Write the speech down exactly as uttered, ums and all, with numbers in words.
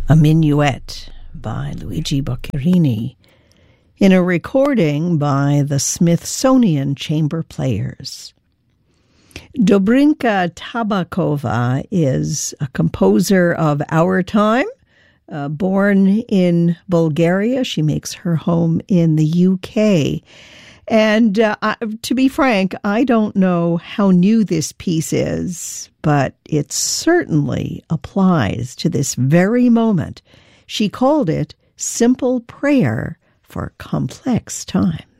A Minuet by Luigi Boccherini in a recording by the Smithsonian Chamber Players. Dobrinka Tabakova is a composer of our time. Uh, born in Bulgaria, she makes her home in the U K. And uh, I, to be frank, I don't know how new this piece is, but it certainly applies to this very moment. She called it Simple Prayer for Complex Times.